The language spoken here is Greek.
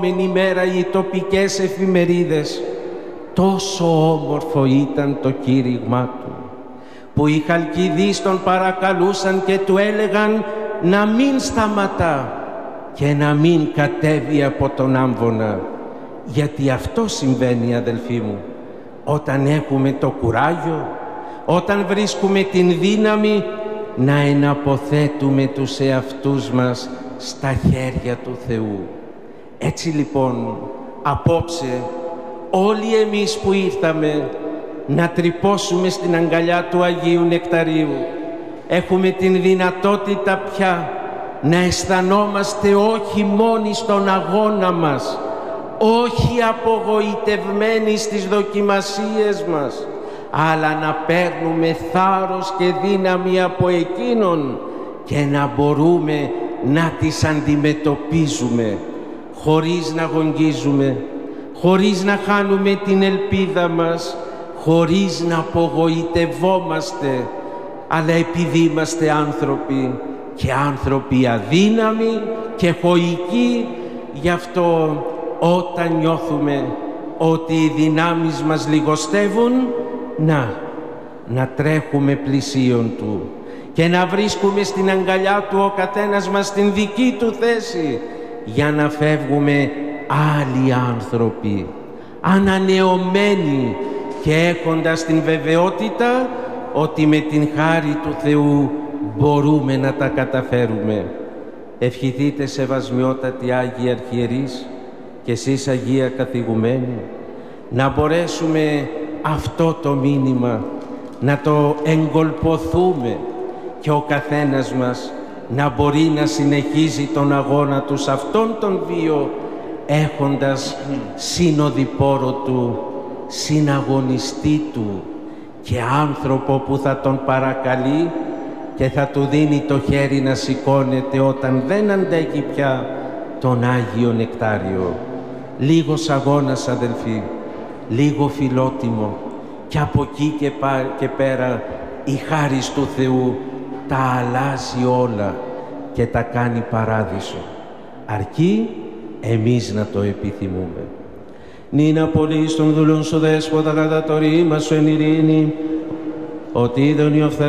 ημέρα οι τοπικές εφημερίδες, τόσο όμορφο ήταν το κήρυγμά του, που οι Χαλκιδείς τον παρακαλούσαν και του έλεγαν να μην σταματά και να μην κατέβει από τον άμβονα, γιατί αυτό συμβαίνει, αδελφοί μου, όταν έχουμε το κουράγιο, όταν βρίσκουμε την δύναμη να εναποθέτουμε τους εαυτούς μας στα χέρια του Θεού. Έτσι λοιπόν, απόψε, όλοι εμείς που ήρθαμε να τρυπώσουμε στην αγκαλιά του Αγίου Νεκταρίου, έχουμε την δυνατότητα πια να αισθανόμαστε όχι μόνοι στον αγώνα μας, όχι απογοητευμένοι στις δοκιμασίες μας, αλλά να παίρνουμε θάρρος και δύναμη από εκείνον και να μπορούμε να τις αντιμετωπίζουμε χωρίς να γογγίζουμε, χωρίς να χάνουμε την ελπίδα μας, χωρίς να απογοητευόμαστε, αλλά επειδή είμαστε άνθρωποι και άνθρωποι αδύναμοι και χωικοί, γι' αυτό όταν νιώθουμε ότι οι δυνάμεις μας λιγοστεύουν, να τρέχουμε πλησίον Του και να βρίσκουμε στην αγκαλιά Του ο καθένας μας την δική Του θέση, για να φεύγουμε άλλοι άνθρωποι, ανανεωμένοι και έχοντας την βεβαιότητα ότι με την χάρη του Θεού μπορούμε να τα καταφέρουμε. Ευχηθείτε, σεβασμιότατοι Άγιοι Αρχιερείς, και εσείς Αγία Καθηγουμένη, να μπορέσουμε αυτό το μήνυμα να το εγκολποθούμε και ο καθένας μας να μπορεί να συνεχίζει τον αγώνα του σε αυτόν τον βίο, έχοντας συνοδοιπόρο του, συναγωνιστή του και άνθρωπο που θα τον παρακαλεί και θα του δίνει το χέρι να σηκώνεται όταν δεν αντέχει πια τον Άγιο Νεκτάριο. Λίγος αγώνας, αδελφοί, λίγο φιλότιμο, και από εκεί και πέρα η χάρις του Θεού τα αλλάζει όλα και τα κάνει παράδεισο, αρκεί εμείς να το επιθυμούμε. Νίνα πολύ στον δουλούν σου Δέσποτα, κατά το ρήμα σου εν ειρήνη, ότι είδον η